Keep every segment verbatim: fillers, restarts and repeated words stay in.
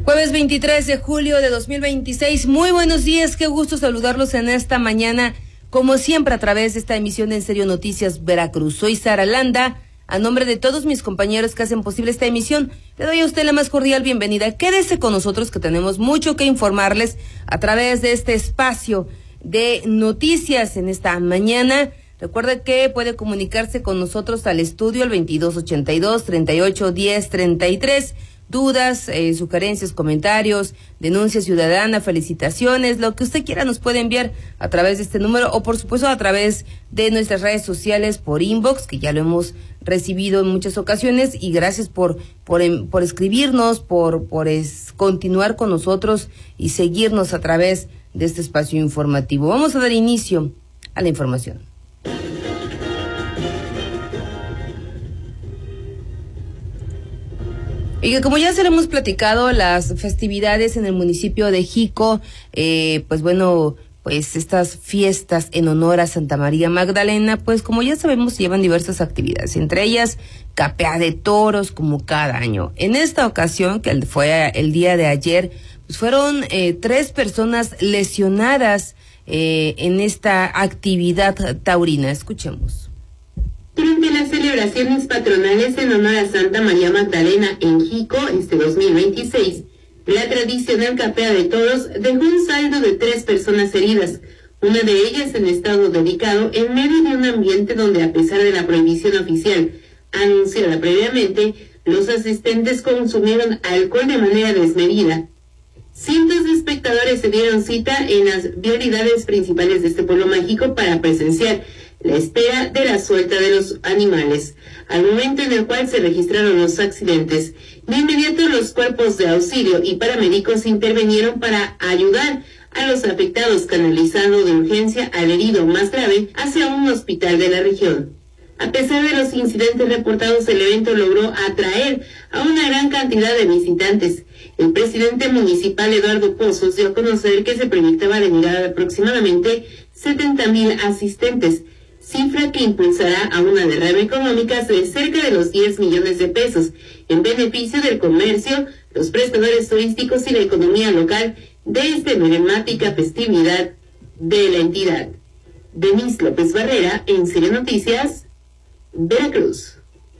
Jueves veintitrés de julio de dos mil veintiséis, muy buenos días, qué gusto saludarlos en esta mañana, como siempre a través de esta emisión de En Serio Noticias Veracruz. Soy Sara Landa, a nombre de todos mis compañeros que hacen posible esta emisión, le doy a usted la más cordial bienvenida. Quédese con nosotros que tenemos mucho que informarles a través de este espacio de noticias en esta mañana. Recuerde que puede comunicarse con nosotros al estudio, el veintidós ochenta y dos, treinta y ocho diez, treinta y tres. Dudas, eh, sugerencias, comentarios, denuncia ciudadana, felicitaciones, lo que usted quiera nos puede enviar a través de este número o por supuesto a través de nuestras redes sociales por inbox, que ya lo hemos recibido en muchas ocasiones, y gracias por por, por escribirnos, por, por es, continuar con nosotros y seguirnos a través de este espacio informativo. Vamos a dar inicio a la información. Y que como ya se lo hemos platicado, las festividades en el municipio de Jico, eh, pues bueno, pues estas fiestas en honor a Santa María Magdalena, pues como ya sabemos llevan diversas actividades, entre ellas capea de toros como cada año. En esta ocasión, que fue el día de ayer, pues fueron eh, tres personas lesionadas eh, en esta actividad taurina. Escuchemos. Durante las celebraciones patronales en honor a Santa María Magdalena en Jico, este dos mil veintiséis, la tradicional capea de toros dejó un saldo de tres personas heridas, una de ellas en estado delicado en medio de un ambiente donde, a pesar de la prohibición oficial anunciada previamente, los asistentes consumieron alcohol de manera desmedida. Cientos de espectadores se dieron cita en las vialidades principales de este pueblo mágico para presenciar la espera de la suelta de los animales, al momento en el cual se registraron los accidentes. De inmediato los cuerpos de auxilio y paramédicos intervinieron para ayudar a los afectados, canalizando de urgencia al herido más grave hacia un hospital de la región. A pesar de los incidentes reportados, el evento logró atraer a una gran cantidad de visitantes. El presidente municipal, Eduardo Pozos, dio a conocer que se proyectaba de llegar aproximadamente setenta mil asistentes, cifra que impulsará a una derrama económica de cerca de los diez millones de pesos, en beneficio del comercio, los prestadores turísticos y la economía local de esta emblemática festividad de la entidad. Denise López Barrera, En Serio Noticias, Veracruz.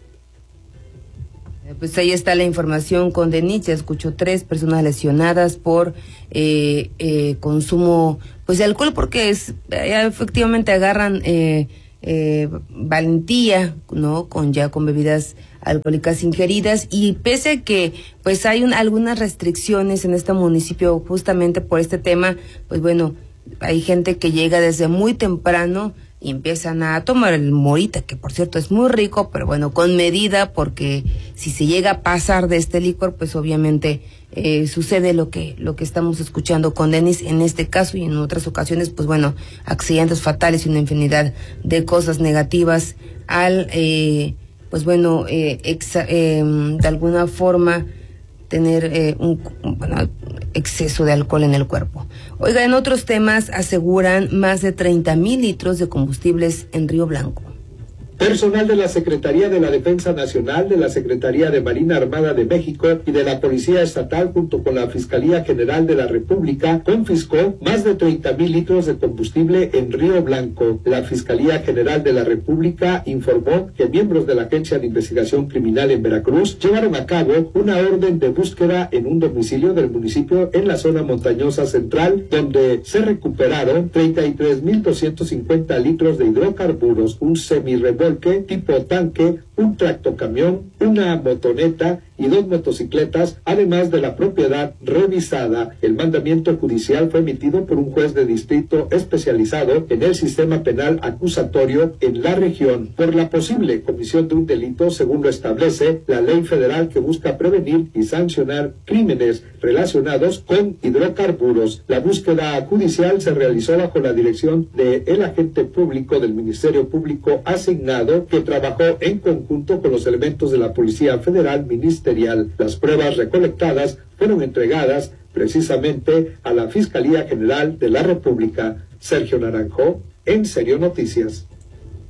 Pues ahí está la información con Denise. Ya escuchó tres personas lesionadas por eh, eh, consumo pues de alcohol, porque es eh, efectivamente agarran eh, eh, valentía, ¿no? Con ya con bebidas alcohólicas ingeridas, y pese a que pues hay un, algunas restricciones en este municipio justamente por este tema, pues bueno, hay gente que llega desde muy temprano y empiezan a tomar el morita, que por cierto es muy rico, pero bueno, con medida, porque si se llega a pasar de este licor, pues obviamente eh, sucede lo que lo que estamos escuchando con Denis en este caso, y en otras ocasiones, pues bueno, accidentes fatales y una infinidad de cosas negativas al, eh, pues bueno, eh, exa, eh, de alguna forma tener eh, un bueno, exceso de alcohol en el cuerpo. Oiga, en otros temas aseguran más de treinta mil litros de combustibles en Río Blanco. Personal de la Secretaría de la Defensa Nacional, de la Secretaría de Marina Armada de México y de la Policía Estatal, junto con la Fiscalía General de la República, confiscó más de treinta mil litros de combustible en Río Blanco. La Fiscalía General de la República informó que miembros de la Agencia de Investigación Criminal en Veracruz llevaron a cabo una orden de búsqueda en un domicilio del municipio en la zona montañosa central, donde se recuperaron treinta y tres mil doscientos cincuenta litros de hidrocarburos, un semirremolque tipo tanque, un tractocamión, una motoneta y dos motocicletas, además de la propiedad revisada. El mandamiento judicial fue emitido por un juez de distrito especializado en el sistema penal acusatorio en la región por la posible comisión de un delito, según lo establece la ley federal que busca prevenir y sancionar crímenes relacionados con hidrocarburos. La búsqueda judicial se realizó bajo la dirección del agente público del Ministerio Público asignado, que trabajó en conjunto con los elementos de la Policía Federal Ministerial. Las pruebas recolectadas fueron entregadas precisamente a la Fiscalía General de la República. Sergio Naranjo, En Serio Noticias.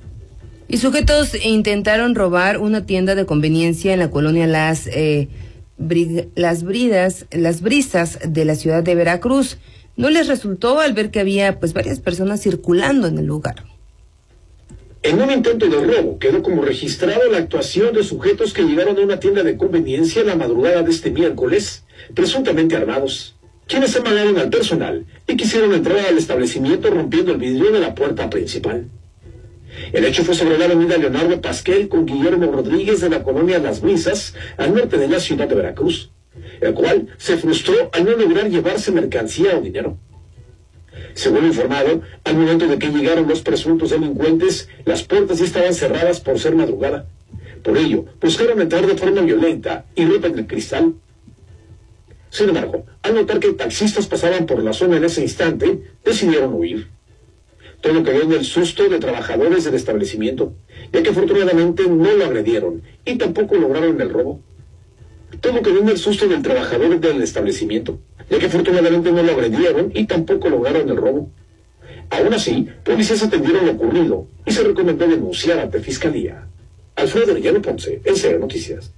Y sujetos intentaron robar una tienda de conveniencia en la colonia Las eh, brig- las, bridas, las brisas de la ciudad de Veracruz. No les resultó al ver que había pues varias personas circulando en el lugar. En un intento de robo quedó como registrado la actuación de sujetos que llegaron a una tienda de conveniencia en la madrugada de este miércoles, presuntamente armados, quienes amagaron al personal y quisieron entrar al establecimiento rompiendo el vidrio de la puerta principal. El hecho fue sobre la avenida Leonardo Pasquel con Guillermo Rodríguez de la colonia Las Brisas, al norte de la ciudad de Veracruz, el cual se frustró al no lograr llevarse mercancía o dinero. Según informado, al momento de que llegaron los presuntos delincuentes, las puertas ya estaban cerradas por ser madrugada. Por ello, buscaron entrar de forma violenta y rompen el cristal. Sin embargo, al notar que taxistas pasaban por la zona en ese instante, decidieron huir. Todo quedó en el susto de trabajadores del establecimiento, ya que afortunadamente no lo agredieron y tampoco lograron el robo. Todo quedó en el susto del trabajador del establecimiento, ya que afortunadamente no lo agredieron y tampoco lograron el robo. Aún así, policías atendieron lo ocurrido y se recomendó denunciar ante Fiscalía. Alfredo Arellano Ponce, N C R Noticias.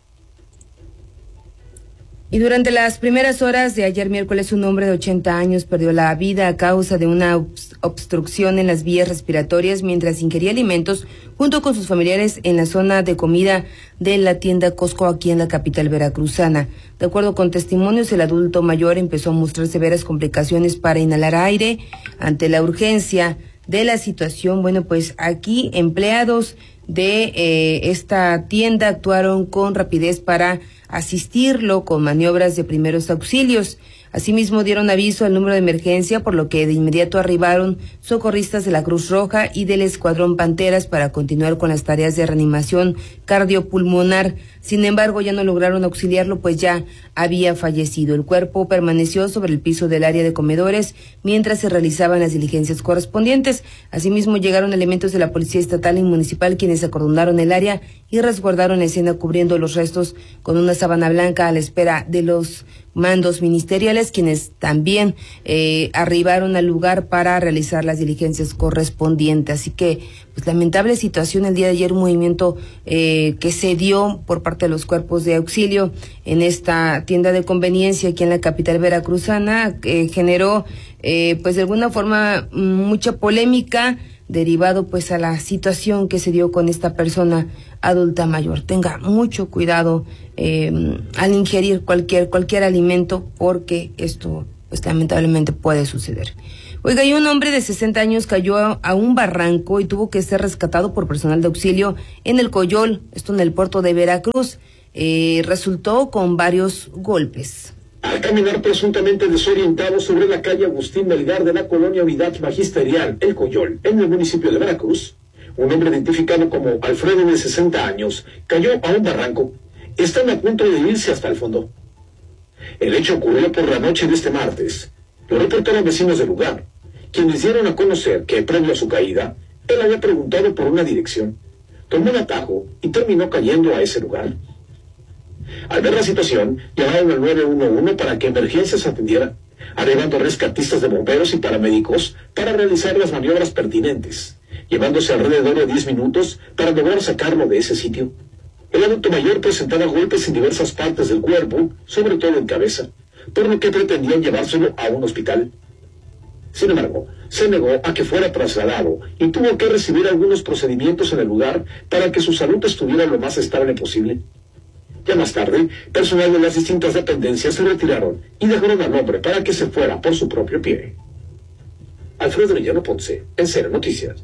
Y durante las primeras horas de ayer miércoles, un hombre de ochenta años perdió la vida a causa de una obstrucción en las vías respiratorias mientras ingería alimentos junto con sus familiares en la zona de comida de la tienda Costco aquí en la capital veracruzana. De acuerdo con testimonios, el adulto mayor empezó a mostrar severas complicaciones para inhalar aire. Ante la urgencia de la situación, bueno, pues aquí empleados de eh, esta tienda actuaron con rapidez para asistirlo con maniobras de primeros auxilios. Asimismo, dieron aviso al número de emergencia, por lo que de inmediato arribaron socorristas de la Cruz Roja y del Escuadrón Panteras para continuar con las tareas de reanimación cardiopulmonar. Sin embargo, ya no lograron auxiliarlo, pues ya había fallecido. El cuerpo permaneció sobre el piso del área de comedores mientras se realizaban las diligencias correspondientes. Asimismo, llegaron elementos de la Policía Estatal y Municipal, quienes acordonaron el área y resguardaron la escena cubriendo los restos con una sábana blanca a la espera de los mandos ministeriales, quienes también eh, arribaron al lugar para realizar las diligencias correspondientes. Así que, pues lamentable situación el día de ayer, un movimiento eh, que se dio por parte de los cuerpos de auxilio en esta tienda de conveniencia aquí en la capital veracruzana, que generó eh, pues de alguna forma mucha polémica, derivado pues a la situación que se dio con esta persona adulta mayor. Tenga mucho cuidado eh, al ingerir cualquier cualquier alimento, porque esto pues lamentablemente puede suceder. Oiga, y un hombre de sesenta años cayó a, a un barranco y tuvo que ser rescatado por personal de auxilio en el Coyol, esto en el puerto de Veracruz. Eh, resultó con varios golpes. Al caminar presuntamente desorientado sobre la calle Agustín Melgar de la colonia Unidad Magisterial, El Coyol, en el municipio de Veracruz, un hombre identificado como Alfredo, de sesenta años, cayó a un barranco. Están a punto de irse hasta el fondo. El hecho ocurrió por la noche de este martes. Lo reportaron vecinos del lugar, quienes dieron a conocer que, previo a su caída, él había preguntado por una dirección, tomó un atajo y terminó cayendo a ese lugar. Al ver la situación, llamaron al nueve uno uno para que emergencias atendieran, arribando rescatistas de bomberos y paramédicos para realizar las maniobras pertinentes, llevándose alrededor de diez minutos para lograr sacarlo de ese sitio. El adulto mayor presentaba golpes en diversas partes del cuerpo, sobre todo en cabeza, por lo que pretendían llevárselo a un hospital. Sin embargo, se negó a que fuera trasladado y tuvo que recibir algunos procedimientos en el lugar para que su salud estuviera lo más estable posible. Ya más tarde, personal de las distintas dependencias se retiraron y dejaron al hombre para que se fuera por su propio pie. Alfredo Arellano Ponce, N C R Noticias.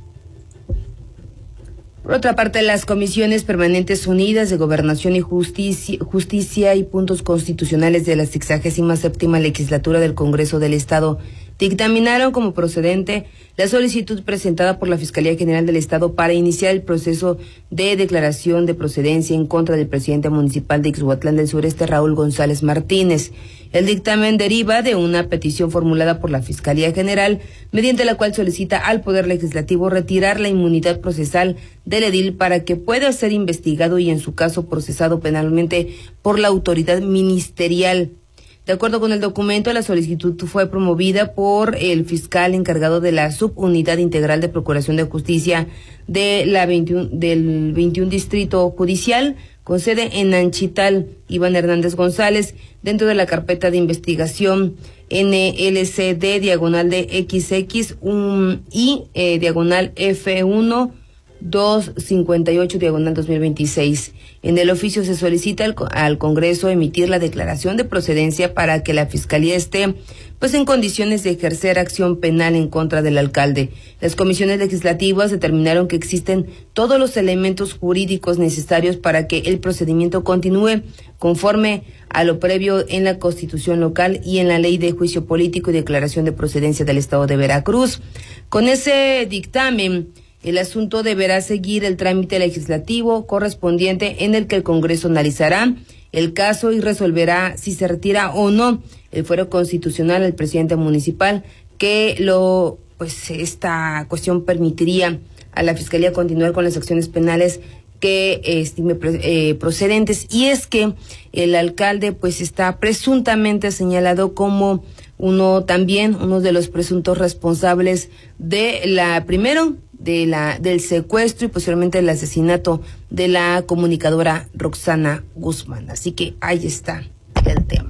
Por otra parte, las Comisiones Permanentes Unidas de Gobernación y Justicia, Justicia y Puntos Constitucionales de la sexagésima séptima Legislatura del Congreso del Estado dictaminaron como procedente la solicitud presentada por la Fiscalía General del Estado para iniciar el proceso de declaración de procedencia en contra del presidente municipal de Ixhuatlán del Sureste, Raúl González Martínez. El dictamen deriva de una petición formulada por la Fiscalía General, mediante la cual solicita al Poder Legislativo retirar la inmunidad procesal del edil para que pueda ser investigado y, en su caso, procesado penalmente por la autoridad ministerial. De acuerdo con el documento, la solicitud fue promovida por el fiscal encargado de la Subunidad Integral de Procuración de Justicia de la veintiuno, del veintiuno Distrito Judicial, con sede en Anchital, Iván Hernández González, dentro de la carpeta de investigación N L C D diagonal de X X un, y eh, diagonal F uno dos cincuenta y ocho diagonal dos mil veintiséis. En el oficio se solicita al, al Congreso emitir la declaración de procedencia para que la Fiscalía esté pues en condiciones de ejercer acción penal en contra del alcalde. Las comisiones legislativas determinaron que existen todos los elementos jurídicos necesarios para que el procedimiento continúe conforme a lo previo en la Constitución local y en la Ley de Juicio Político y Declaración de Procedencia del Estado de Veracruz. Con ese dictamen, el asunto deberá seguir el trámite legislativo correspondiente en el que el Congreso analizará el caso y resolverá si se retira o no el fuero constitucional al presidente municipal, que lo pues esta cuestión permitiría a la Fiscalía continuar con las acciones penales que estime eh, procedentes. Y es que el alcalde pues está presuntamente señalado como uno también, uno de los presuntos responsables de la, primero, de la del secuestro y posteriormente el asesinato de la comunicadora Roxana Guzmán. Así que ahí está el tema.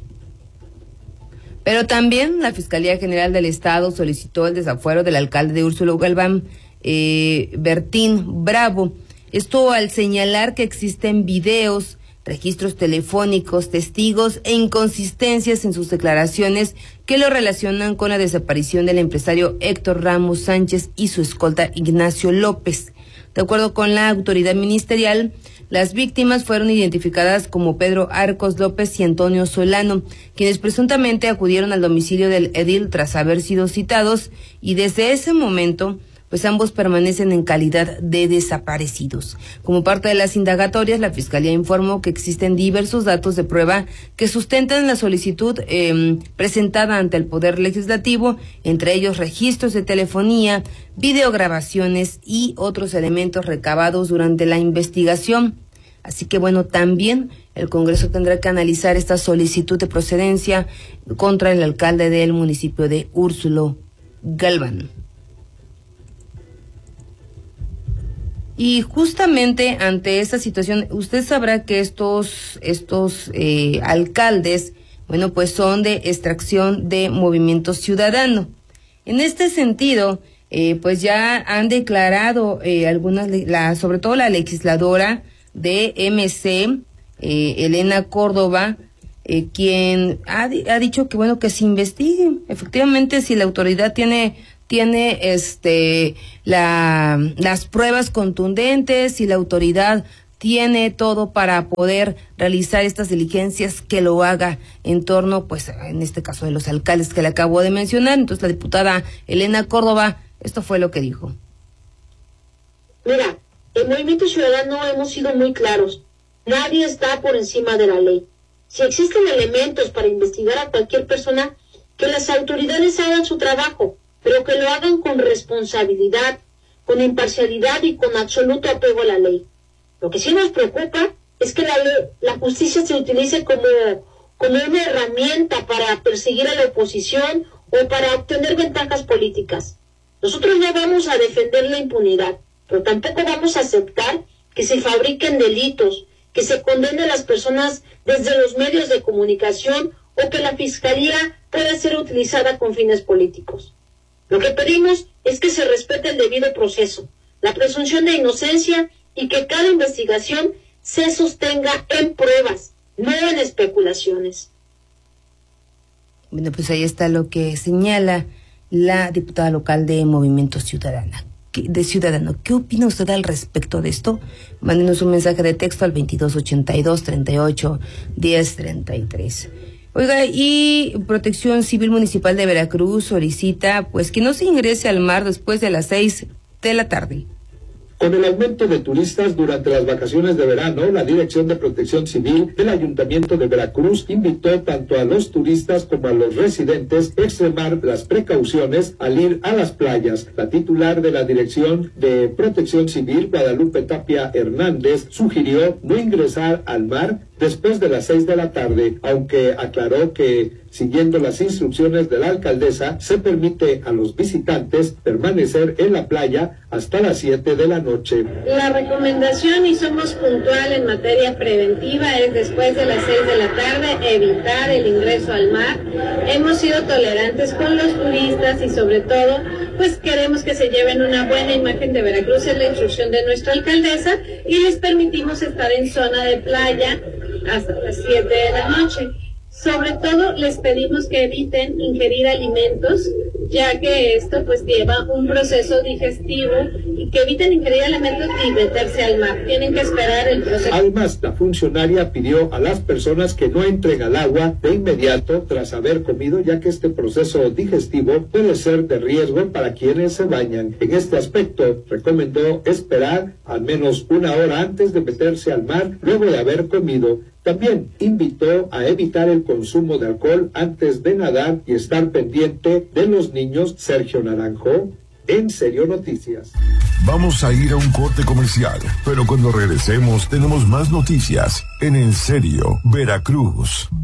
Pero también la Fiscalía General del Estado solicitó el desafuero del alcalde de Úrsulo Galván, eh, Bertín Bravo. Esto al señalar que existen videos, registros telefónicos, testigos e inconsistencias en sus declaraciones que lo relacionan con la desaparición del empresario Héctor Ramos Sánchez y su escolta Ignacio López. De acuerdo con la autoridad ministerial, las víctimas fueron identificadas como Pedro Arcos López y Antonio Solano, quienes presuntamente acudieron al domicilio del edil tras haber sido citados, y desde ese momento pues ambos permanecen en calidad de desaparecidos. Como parte de las indagatorias, la Fiscalía informó que existen diversos datos de prueba que sustentan la solicitud eh, presentada ante el Poder Legislativo, entre ellos registros de telefonía, videograbaciones y otros elementos recabados durante la investigación. Así que bueno, también el Congreso tendrá que analizar esta solicitud de procedencia contra el alcalde del municipio de Úrsulo Galván. Y justamente ante esta situación, usted sabrá que estos estos eh, alcaldes, bueno, pues son de extracción de Movimiento Ciudadano. En este sentido, eh, pues ya han declarado eh, algunas, la, sobre todo la legisladora de M C, eh, Elena Córdoba, eh, quien ha, ha dicho que bueno que se investigue efectivamente si la autoridad tiene tiene este la las pruebas contundentes, si la autoridad tiene todo para poder realizar estas diligencias, que lo haga en torno, pues en este caso de los alcaldes que le acabo de mencionar. Entonces la diputada Elena Córdoba, esto fue lo que dijo. Mira, el Movimiento Ciudadano hemos sido muy claros, nadie está por encima de la ley. Si existen elementos para investigar a cualquier persona, que las autoridades hagan su trabajo, pero que lo hagan con responsabilidad, con imparcialidad y con absoluto apego a la ley. Lo que sí nos preocupa es que la, la justicia se utilice como, como una herramienta para perseguir a la oposición o para obtener ventajas políticas. Nosotros no vamos a defender la impunidad, pero tampoco vamos a aceptar que se fabriquen delitos, que se condenen a las personas desde los medios de comunicación o que la Fiscalía pueda ser utilizada con fines políticos. Lo que pedimos es que se respete el debido proceso, la presunción de inocencia y que cada investigación se sostenga en pruebas, no en especulaciones. Bueno, pues ahí está lo que señala la diputada local de Movimiento Ciudadano. de Ciudadano. ¿Qué opina usted al respecto de esto? Mándenos un mensaje de texto al veintidós ochenta y dos, treinta y ocho, diez, treinta y tres. Oiga, y Protección Civil Municipal de Veracruz solicita pues que no se ingrese al mar después de las seis de la tarde. Con el aumento de turistas durante las vacaciones de verano, la Dirección de Protección Civil del Ayuntamiento de Veracruz invitó tanto a los turistas como a los residentes a extremar las precauciones al ir a las playas. La titular de la Dirección de Protección Civil, Guadalupe Tapia Hernández, sugirió no ingresar al mar después de las seis de la tarde, aunque aclaró que, siguiendo las instrucciones de la alcaldesa, se permite a los visitantes permanecer en la playa hasta las siete de la noche. La recomendación, y somos puntual en materia preventiva, es después de las seis de la tarde evitar el ingreso al mar. Hemos sido tolerantes con los turistas y sobre todo, pues queremos que se lleven una buena imagen de Veracruz, es la instrucción de nuestra alcaldesa, y les permitimos estar en zona de playa hasta las siete de la noche. Sobre todo les pedimos que eviten ingerir alimentos, ya que esto pues lleva un proceso digestivo, y que eviten ingerir alimentos y meterse al mar. Tienen que esperar el proceso. Además, la funcionaria pidió a las personas que no entren al agua de inmediato tras haber comido, ya que este proceso digestivo puede ser de riesgo para quienes se bañan. En este aspecto, recomendó esperar al menos una hora antes de meterse al mar luego de haber comido. También invitó a evitar el consumo de alcohol antes de nadar y estar pendiente de los niños. Sergio Naranjo, En Serio Noticias. Vamos a ir a un corte comercial, pero cuando regresemos tenemos más noticias en En Serio Veracruz.